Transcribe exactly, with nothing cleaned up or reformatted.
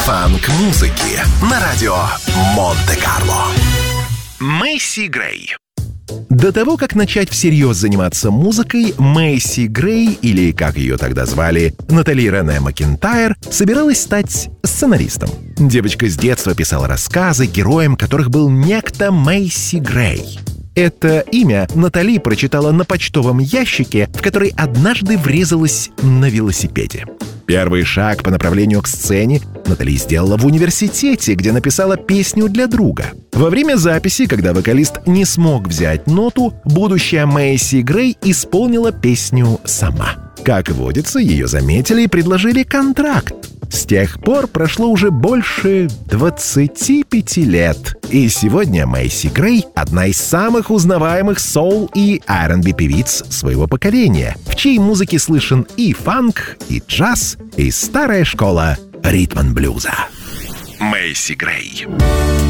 Фанк-музыки на радио Монте-Карло. Мэйси Грей. До того, как начать всерьез заниматься музыкой, Мэйси Грей, или, как ее тогда звали, Натали Рене Макентайр, собиралась стать сценаристом. Девочка с детства писала рассказы, героем которых был некто Мэйси Грей. Это имя Натали прочитала на почтовом ящике, в который однажды врезалась на велосипеде. Первый шаг по направлению к сцене Натали сделала в университете, где написала песню для друга. Во время записи, когда вокалист не смог взять ноту, будущая Мэйси Грей исполнила песню сама. Как водится, ее заметили и предложили контракт. С тех пор прошло уже больше двадцати пяти лет. И сегодня Мэйси Грей — одна из самых узнаваемых соул и ар энд би певиц своего поколения, в чьей музыке слышен и фанк, и джаз, и старая школа ритм-н-блюза. Мэйси Грей.